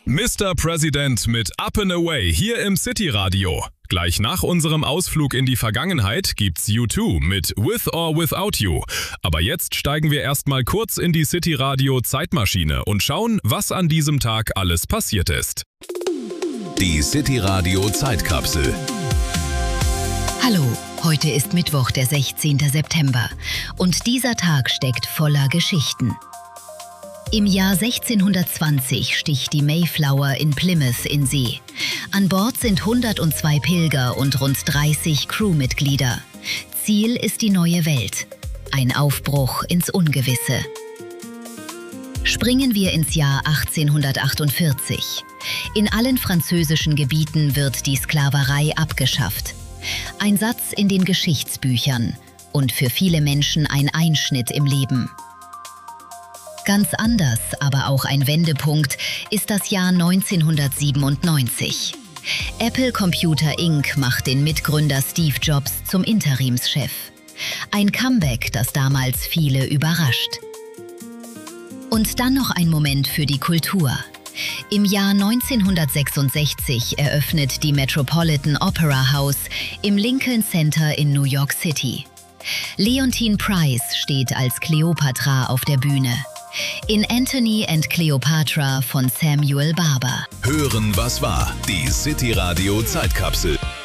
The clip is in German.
Mr. President mit Up and Away hier im City Radio. Gleich nach unserem Ausflug in die Vergangenheit gibt's U2 mit With or Without You. Aber jetzt steigen wir erstmal kurz in die City Radio Zeitmaschine und schauen, was an diesem Tag alles passiert ist. Die City Radio Zeitkapsel. Hallo, heute ist Mittwoch, der 16. September und dieser Tag steckt voller Geschichten. Im Jahr 1620 sticht die Mayflower in Plymouth in See. An Bord sind 102 Pilger und rund 30 Crewmitglieder. Ziel ist die neue Welt. Ein Aufbruch ins Ungewisse. Springen wir ins Jahr 1848. In allen französischen Gebieten wird die Sklaverei abgeschafft. Ein Satz in den Geschichtsbüchern und für viele Menschen ein Einschnitt im Leben. Ganz anders, aber auch ein Wendepunkt, ist das Jahr 1997. Apple Computer Inc. macht den Mitgründer Steve Jobs zum Interimschef. Ein Comeback, das damals viele überrascht. Und dann noch ein Moment für die Kultur. Im Jahr 1966 eröffnet die Metropolitan Opera House im Lincoln Center in New York City. Leontine Price steht als Kleopatra auf der Bühne. In Antony and Cleopatra von Samuel Barber. Hören, was war? Die City Radio Zeitkapsel.